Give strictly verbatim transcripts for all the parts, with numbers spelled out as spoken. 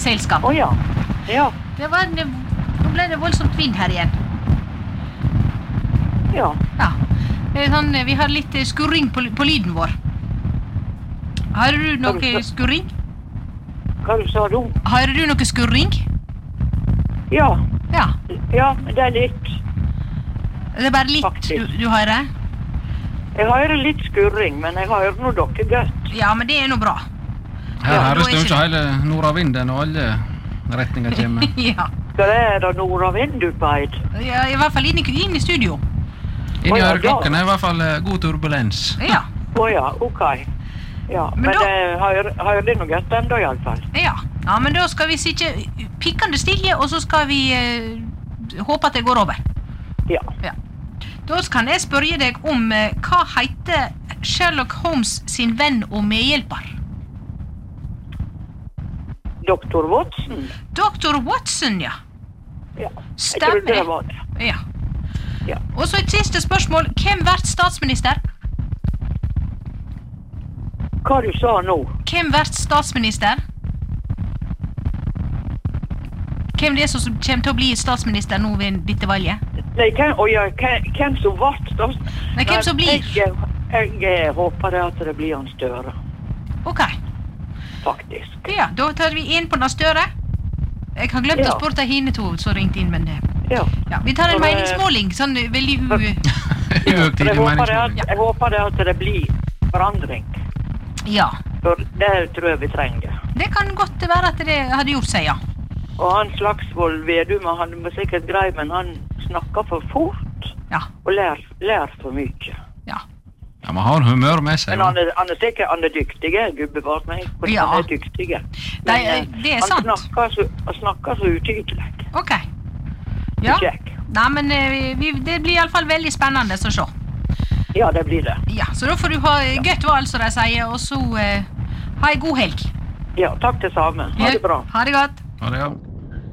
selskap. Åja, ja. Det var, det, nå ble det voldsomt vind her igjen. Ja. Ja, det er sånn, vi har litt skurring på, på lyden vår. Har du noe skurring? Hva du sa du? Har du noe skurring? Ja. Ja. Ja, men det er litt. Det er bare litt du, du hører? Jeg hører litt skurring, men jeg hører noe dere godt. Ja, men det er noe bra. Her Ja, høres da er det jo ikke ikke hele nordavinden og alle retninger kommer. Ja. Hva er det nordavind ut på Eid? Ja, i hvert fall inn i, inn i studio. Inni Å ja, øreklokken er i hvert fall eh, god turbulens. Ja, Åja, ok. Ja, Men men, da- jeg hører, hører det noe godt enda i alle fall. ja. Ja, men da skal vi sitte pikkende stille, og så skal vi eh, håpe at det går over. Ja. Ja. Da kan jeg spørre deg om eh, hva heter Sherlock Holmes sin venn og medhjelper? Doktor Watson? doktor Watson, ja. Ja. Jeg Stemmer trodde det det. var det. Ja. Ja. Og så et siste spørsmål. Hvem vært statsminister? Hva du sa nå? Hvem vært statsminister? Hvem det er som kommer til å bli statsminister nå ved dette valget? Nei, hvem, å ja, hvem, hvem som vart da? Nei, hvem som blir? Jeg, jeg, jeg håper det at det blir en Støre, Ok. faktisk. Ja, da tar vi inn på den Støre. Jeg har glemt Ja. å spørre hine to som ringte inn, men eh, Ja. ja, vi tar en For, eh, meningsmåling, sånn eh, veldig u... I Jeg høgtidlig håper, det meningsmåling. at, jeg håper det at det blir forandring, Ja, for det tror jeg vi trenger. det kan godt være at det hadde gjort seg, ja. Og han Slagsvold Vedum, han var sikkert grei, men han snakker for fort Ja, og lær, lær for mye. ja. Ja, man har humør med seg. Men da. han er, han er sikkert han er dyktig, gubbevart, men jeg Ja. han er dyktig. Nei, eh, det er han sant. Snakker så, han snakker så utydelig. Ok. Ja. Kjekk. Nei, men eh, vi, det blir i alle fall veldig spennende å se. Ja, det blir det. Ja, så da får du ha godt valg, som de sier, og så eh, ha en god helg. Ja, takk det samme. Ha det bra. Ha det godt. Ja, det er-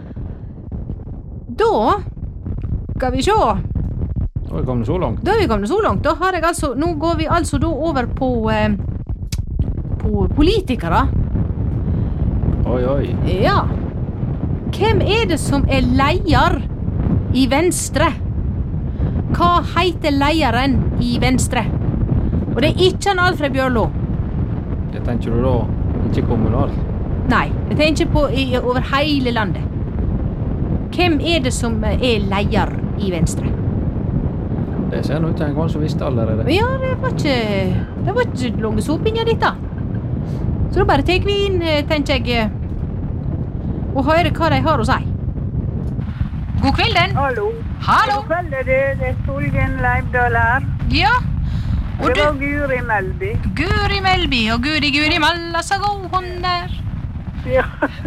Da skal vi se. Da er vi kommet så langt. Da er vi kommet så langt. Da har jeg altså, nå går vi altså da over på, eh, på politikere. Oi, oi. Ja. Hvem er det som er leder i Venstre? Hva heter lederen i Venstre? Og det er ikke han Alfred Bjørlo. Det tenker du da ikke kommunalt? Nei, jeg tenker på i, over hele landet. Hvem er det som er leder i Venstre? Det ser nå ut til en gang som visste allerede. Ja, det var ikke, det var ikke lange sopinja ditt da. Så da bare tek vi inn, eh, tenker jeg, eh, og hører hva de har å si. God kvelden. Hallo. Hallo. God kveld, er det, det er Solgen Leivdal her. Ja. Og Det var du, Guri Melby. Guri Melby, og Guri Guri Malla så god hun der. Ja.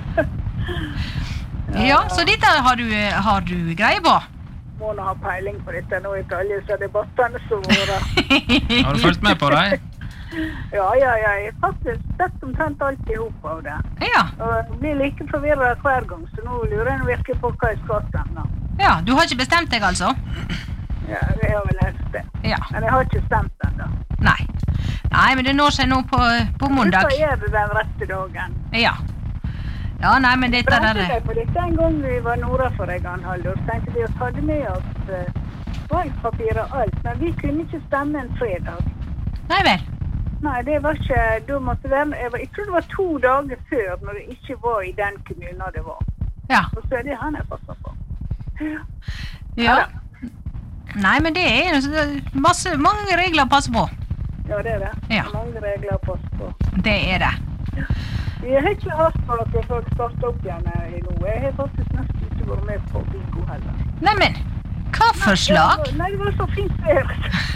Ja, så dette har du, eh, har du greie på? Må nå ha peiling på dette nå i alle disse debattene som var. Har du fulgt med på deg? Ja, ja, ja. Jeg har faktisk sett omtrent alt i hop av det. Ja, Og jeg blir like forvirret hver gang, så nå lurer jeg virkelig på hva jeg skal stemme. ja, du har ikke bestemt deg altså? Ja, det har vel helst det. Ja, Men jeg har ikke stemt ennå. nei. Nei, men det når seg nå på, på mandag. Hvorfor er det den rette dagen? Ja. Ja, nei, men dette Bremte der... deg på dette en gang vi var nord for en gang, Haldor. Så tenkte vi å ta det med oss uh, valgpapir og alt, men vi kunne ikke stemme en fredag. Nei vel. Nei, det var ikke, da måtte det være, jeg, var, jeg tror det var to dager før, når det ikke var i den kommunen det var. Ja. Og så er det han jeg passer på. Ja. Nei, men det er masse, mange regler å passe på. Ja, det er det. Ja. Det er mange regler å passe på. Det er det. Vi har ikke hatt for at folk starter opp igjen i nå. Jeg har faktisk nesten ikke vært med på bingo heller. Neimen, hva for slag? Nei, det var så fint vær.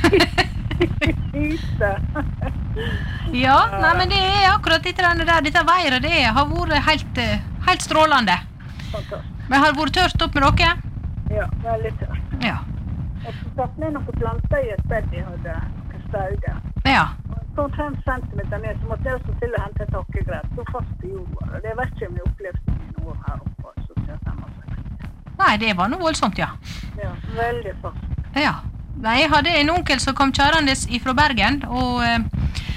Ute. Ja, nei, men det er akkurat dette der, dette været, det har vært helt, eh, helt strålende. Fantastisk. Men har det vært tørt opp med dere? Ja, veldig tørt. Ja. Jeg satt ned noen planter i et bed jeg hadde, noen stauder. Ja. Så omtrent centimeter ned, så måtte jeg også til å hente takkegrep. Så fast i jorda. Og det vet ikke om jeg opplevde i noen år her oppe. Så til jeg femogseksti. Nei, det var noe voldsomt, ja. Ja, veldig fast. Ja. Nei, jeg hadde en onkel som kom kjørende fra Bergen, og, eh,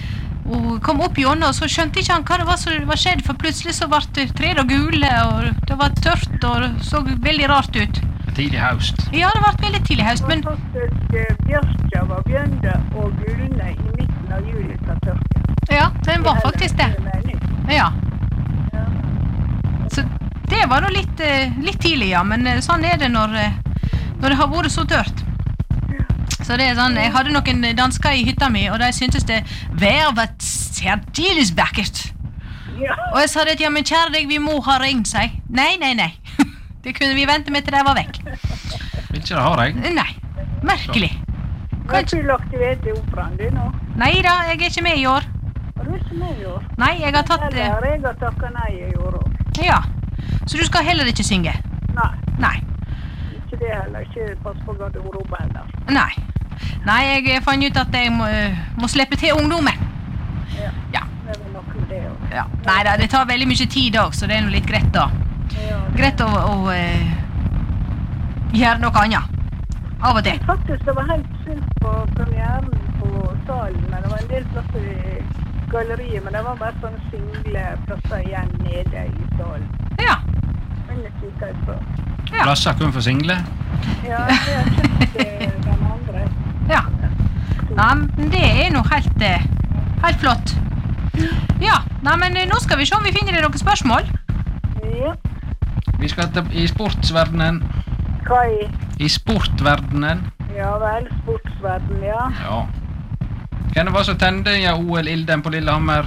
og kom opp gjennom, og så skjønte ikke han hva det var som var skjedd, for plutselig så ble trærne gule, og det var tørt, og det så veldig rart ut. Tidlig høst. Ja, det ble veldig tidlig høst, men Og faktisk eh, bjørka var bjørnde og gulne i midten av juli fra tørken. ja, den var faktisk det. Ja, Ja. så det var nå litt, eh, litt tidlig, ja, men eh, sånn er det når, eh, når det har vært så tørt. Så det er sånn, jeg hadde noen dansker i hytta mi, og de syntes det vær var særdeles vakkert. Ja. Og jeg sa det, ja, men kjære deg, vi må ha regn, seg. Nei, nei, nei. Det kunne vi vente med til de var vekk. Vil ikke det ha deg? Nei, merkelig. Hva er full aktivitet i operaen du nå? Nei da, jeg er ikke med i år. Har du ikke med i år? Nei, jeg har tatt det. Eller jeg har takket nei i år også. Ja, så du skal heller ikke synge? Nei, Nei, ikke det heller. Ikke pass på garderobe heller. nei. Nei, jeg fant ut at jeg må, må slippe til ungdommen. Ja. Ja, Det er vel nok med det også. ja. Nei da, det tar veldig mye tid også, så det er noe litt greit da. Ja, det- Greit å, å eh, gjøre noe annet. Av og til. Faktisk, det var helt fullt på premieren på salen, men det var en del plasser i galleriet, men det var bare sånne single plasser igjen nede i salen. Ja, Men det gikk helt bra. ja, Plasser kun for single? Ja, jeg har kjøpt eh, den andre. ja. Nei, men det er nå helt, eh, helt flott. Ja, nei, men eh, nå skal vi se om vi finner det noen spørsmål. Ja, Vi skal til, i sportsverdenen. hva i? I sportverdenen. Ja vel, sportsverden, ja. Ja. Hvem det var som tende ja, O L-ilden på Lillehammer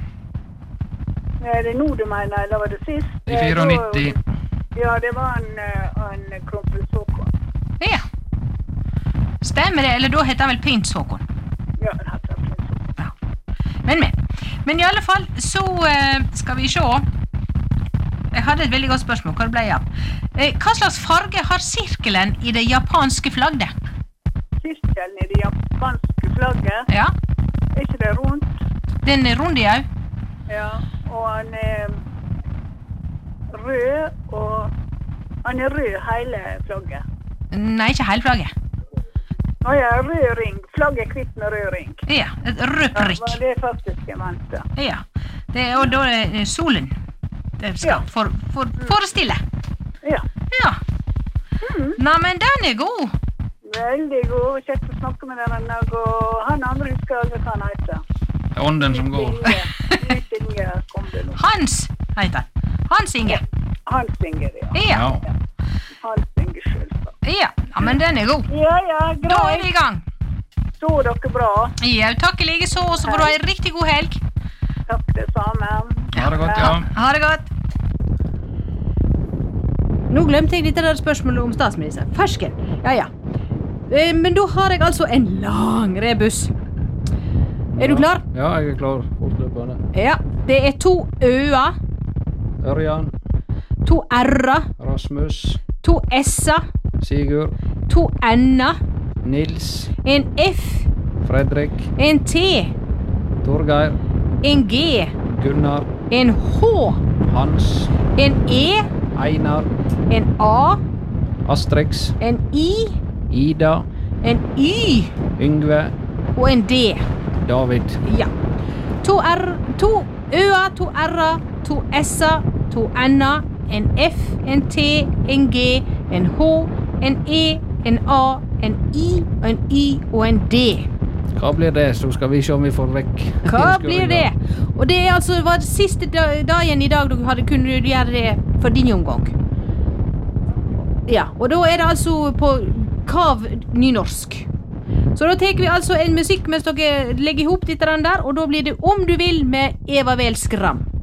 Er det nå du mener, eller var det sist? i Eh, nittifire? da- Ja, det var en, eh, en Kronprins Håkon. Ja. Stemmer det, eller da heter han vel Prins Håkon. Ja, den heter Prins Håkon. Ja. Men, men. Men i alle fall, så eh, skal vi se. Jeg hadde et veldig godt spørsmål. Hva det ble av? Eh, hva slags farge har sirkelen i det japanske flagget? Sirkelen i det japanske flagget, Ja, er ikke det rundt? den er rund i au. Ja, og han er rød, og han er rød hele flagget. Nei, ikke hele flagget. Å ja, rød ring. Flagget er kvitt med rød ring. Ja, et rød Ja, prikk. var det faktisk jeg mente. Ja, det er, og da er det solen det skal Ja. for, for, forestille. Ja, Ja. Nei, men den er god. veldig god. Kjekt å snakke med dere en dag, og han andre husker aldri hva han heter. Det er ånden som går. Inge. Nytt Inge kom det nå. Hans heter han. Hans Inge. Han synger, ja. Ja, Ja. Han synger selvsagt. ja, ja, men den er god. Ja, ja, Da er vi greit. i gang. Så dere bra. Ja, takk i like så, og så får du ha en riktig god helg. Takk det samme. Ha det godt, ja. Ha det godt. Nå glemte jeg dette der spørsmålet om statsminister. Fersken. Ja, ja. Eh, Men da har jeg altså en lang rebus. Er du klar? Ja, jeg er klar. Fortløpende. Ja. Det er to ø-er, Ørjan, to r-er, Rasmus, to s-er, Sigurd, to n-er, Nils, en f, Fredrik, en t, Torgeir, en g, Gunnar, en h, Hans, en e, Einar, en a, Astrix, en i, Ida, en y Yngve, og en d. David. Ja. To r, to ø-er, to r-er, to s-er, to n-er, en f, en t, en g, en h, en e, en a, en i, en y og en d. Hva blir det? Så skal vi se om vi får vekk. Hva blir det? Og det er altså var det siste da- dagen i dag du hadde kunnet gjøre det for din omgang. Ja, og da er det altså på kav nynorsk. Så da tar vi altså en musikk mens dere legger ihop dette der, og da blir det Om du vil med Eva Vel Skram.